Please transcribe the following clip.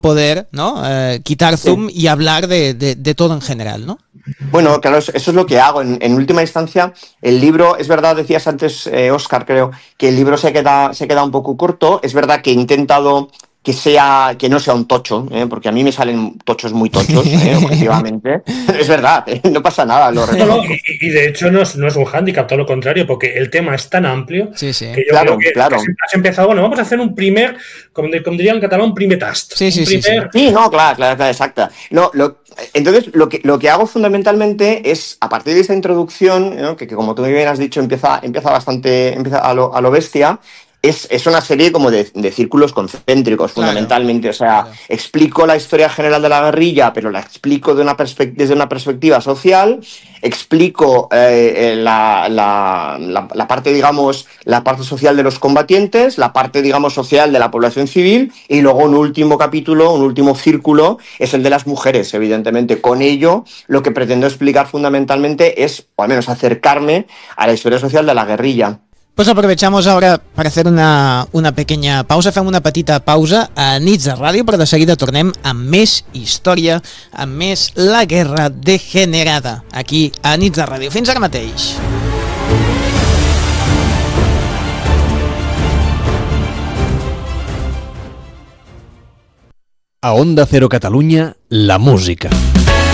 poder, ¿no? Quitar zoom y hablar de todo en general, ¿no? Bueno, claro, eso es lo que hago. En última instancia, el libro, es verdad, decías antes, Óscar, creo, que el libro se queda un poco corto. Es verdad que he intentado que no sea un tocho, porque a mí me salen tochos muy tochos, objetivamente. Es verdad, no pasa nada, lo reconozco. Y de hecho no es un hándicap, todo lo contrario, porque el tema es tan amplio que yo creo que has empezado, bueno, vamos a hacer un primer, como diría en catalán, un primer tast. Sí, no, claro, exacto. No, entonces, lo que hago fundamentalmente es, a partir de esta introducción, ¿no? que como tú bien has dicho, empieza a lo bestia. Es una serie como de círculos concéntricos, fundamentalmente. O sea, explico la historia general de la guerrilla, pero la explico desde una perspectiva social. Explico la parte, digamos, la parte social de los combatientes, la parte, digamos, social de la población civil, y luego un último capítulo, un último círculo, es el de las mujeres, evidentemente. Con ello, lo que pretendo explicar fundamentalmente es, o al menos acercarme a la historia social de la guerrilla. Pues aprovechamos ahora para hacer una pequeña pausa, fem una petita pausa a Nits de Ràdio, però de seguida tornem amb més història, amb més la guerra degenerada, aquí a Nits de Ràdio. Fins ara mateix. A Onda Cero Catalunya, la música.